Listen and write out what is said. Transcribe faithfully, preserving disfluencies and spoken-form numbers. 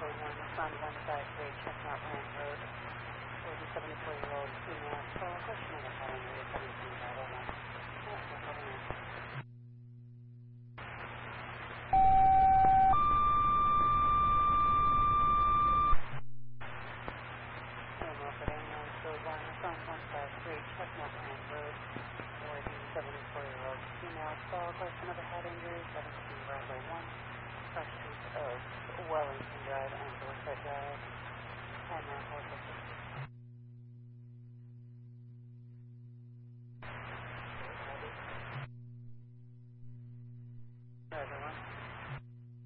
code one, Sun one five three, Chestnut Land Road, for the seventy-four-year-old female. So, question number five hundred seventeen, five oh one. Yeah, no problem. Code one, Sun one five three, Chestnut Land Road, for the seventy-four-year-old female. So, question number head injury, seventeen, Broadway one, cross streets of Wellington Drive and Dorset Drive.